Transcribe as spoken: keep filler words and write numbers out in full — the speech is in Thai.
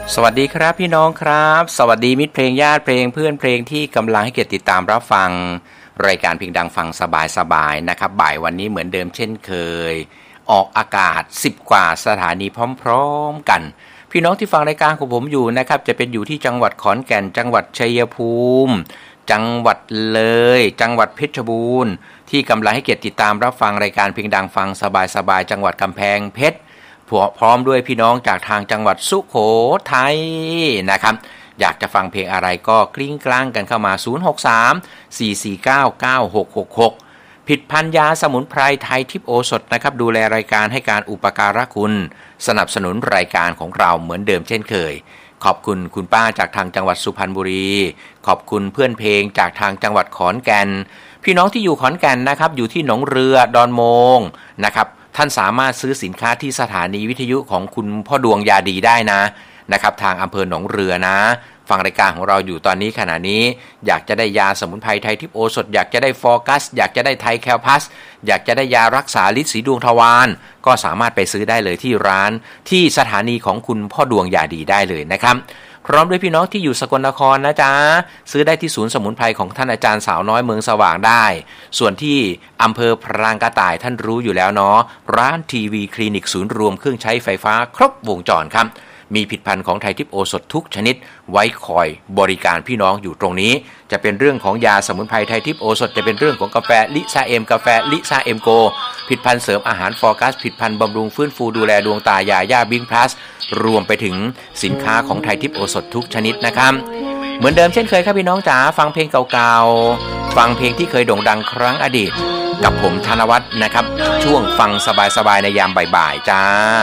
สวัสดีครับพี่น้องครับสวัสดีมิตรเพลงญาติเพลงเพื่อนเพลงที่กำลังให้เกียรติติดตามรับฟังรายการเพลงดังฟังสบายๆนะครับบ่ายวันนี้เหมือนเดิมเช่นเคยออกอากาศสิบกว่าสถานีพร้อมๆกันพี่น้องที่ฟังรายการของผมอยู่นะครับจะเป็นอยู่ที่จังหวัดขอนแก่นจังหวัดชัยภูมิจังหวัดเลยจังหวัดเพชรบูรณ์ที่กำลังให้เกียรติติดตามรับฟังรายการเพลงดังฟังสบายๆจังหวัดกำแพงเพชรพร้อมด้วยพี่น้องจากทางจังหวัดสุโขทัยนะครับอยากจะฟังเพลงอะไรก็กลิ้งกลางกันเข้ามาศูนย์ หก สาม สี่ สี่ เก้า เก้า หก หก หกผิดพันยาสมุนไพรไทยทิพย์โอสถนะครับดูแลรายการให้การอุปการะคุณสนับสนุนรายการของเราเหมือนเดิมเช่นเคยขอบคุณคุณป้าจากทางจังหวัดสุพรรณบุรีขอบคุณเพื่อนเพลงจากทางจังหวัดขอนแก่นพี่น้องที่อยู่ขอนแก่นนะครับอยู่ที่หนองเรือดอนโมงนะครับท่านสามารถซื้อสินค้าที่สถานีวิทยุของคุณพ่อดวงยาดีได้นะนะครับทางอำเภอหนองเรือนะฟังรายการของเราอยู่ตอนนี้ขณะนี้อยากจะได้ยาสมุนไพรไทยทิพย์โอสถอยากจะได้ฟอร์กัสอยากจะได้ไทยแคลพัสอยากจะได้ยารักษาฤทธิ์สีดวงทวารก็สามารถไปซื้อได้เลยที่ร้านที่สถานีของคุณพ่อดวงยาดีได้เลยนะครับพร้อมด้วยพี่น้องที่อยู่สกลนครนะจ๊ะซื้อได้ที่ศูนย์สมุนไพรของท่านอาจารย์สาวน้อยเมืองสว่างได้ส่วนที่อำเภอพรางกระต่ายท่านรู้อยู่แล้วเนาะร้านทีวีคลินิกศูนย์รวมเครื่องใช้ไฟฟ้าครบวงจรครับมีผลิตภัณฑ์ของไทยทิพย์โอสถทุกชนิดไว้คอยบริการพี่น้องอยู่ตรงนี้จะเป็นเรื่องของยาสมุนไพรไทยทิพย์โอสถจะเป็นเรื่องของกาแฟลิซ่าเอ็มกาแฟลิซ่าเอ็มโกผลิตภัณฑ์เสริมอาหารฟอร์กัสผลิตภัณฑ์บำรุงฟื้นฟูดูแลดวงตายาย่าบิงพลัสรวมไปถึงสินค้าของไทยทิพย์โอสถทุกชนิดนะครับเหมือนเดิมเช่นเคยครับพี่น้องจ๋าฟังเพลงเก่าๆฟังเพลงที่เคยโด่งดังครั้งอดีตกับผมธนวัฒน์นะครับช่วงฟังสบายๆในยามบ่ายๆจ้า